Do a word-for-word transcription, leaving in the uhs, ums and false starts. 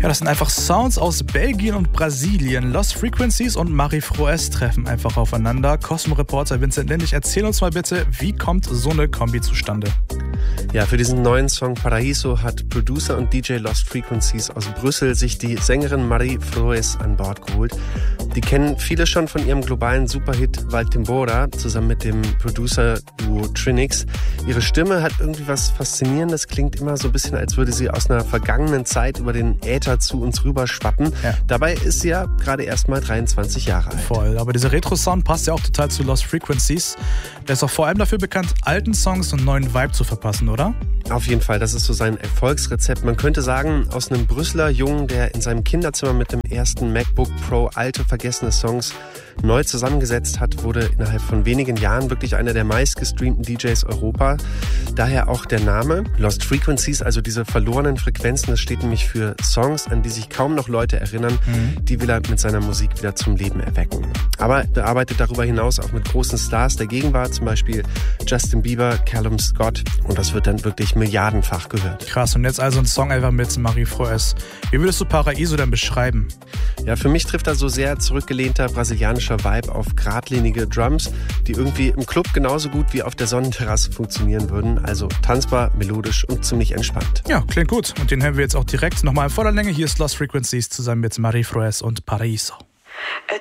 Ja, das sind einfach Sounds aus Belgien und Brasilien. Lost Frequencies und Marie Froes treffen einfach aufeinander. Cosmo-Reporter Vincent Lindig, erzähl uns mal bitte, wie kommt so eine Kombi zustande? Ja, für diesen neuen Song Paraíso hat Producer und D J Lost Frequencies aus Brüssel sich die Sängerin Marie Froes an Bord geholt. Die kennen viele schon von ihrem globalen Superhit Valtimbora zusammen mit dem Producer-Duo Trinix. Ihre Stimme hat irgendwie was Faszinierendes, klingt immer so ein bisschen, als würde sie aus einer vergangenen Zeit über den Äther zu uns rüber schwappen. Ja. Dabei ist sie ja gerade erst mal dreiundzwanzig Jahre alt. Voll, aber dieser Retro-Sound passt ja auch total zu Lost Frequencies. Der ist auch vor allem dafür bekannt, alten Songs einen neuen Vibe zu verpassen, oder? Auf jeden Fall, das ist so sein Erfolgsrezept. Man könnte sagen, aus einem Brüsseler Jungen, der in seinem Kinderzimmer mit dem ersten MacBook Pro alte, vergessene Songs neu zusammengesetzt hat, wurde innerhalb von wenigen Jahren wirklich einer der meistgestreamten D Js Europa. Daher auch der Name Lost Frequencies, also diese verlorenen Frequenzen. Das steht nämlich für Songs, an die sich kaum noch Leute erinnern. Mhm. Die will er mit seiner Musik wieder zum Leben erwecken. Aber er arbeitet darüber hinaus auch mit großen Stars der Gegenwart, zum Beispiel Justin Bieber, Callum Scott. Und das wird dann wirklich milliardenfach gehört. Krass, und jetzt also ein Song einfach mit Marie Froes. Wie würdest du Paraíso denn beschreiben? Ja, für mich trifft er so sehr zurückgelehnter brasilianischer Vibe auf geradlinige Drums, die irgendwie im Club genauso gut wie auf der Sonnenterrasse funktionieren würden. Also tanzbar, melodisch und ziemlich entspannt. Ja, klingt gut. Und den hören wir jetzt auch direkt nochmal in voller Länge. Hier ist Lost Frequencies zusammen mit Marie Froes und Paraíso. A